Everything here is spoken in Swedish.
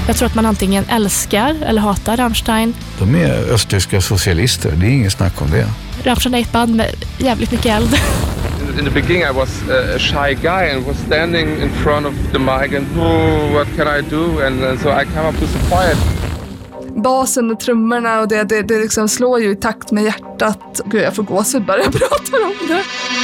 Jag tror att man antingen älskar eller hatar Rammstein. De är östtyska socialister, det är inget snack om det. Rammstein är ett band med jävligt mycket eld. In the beginning I was a shy guy and was standing in front of the mic and what can I do? And so I came up with some quiet. Basen och trummorna och det liksom slår ju i takt med hjärtat. Gud, jag får gåshud bara jag pratar om det.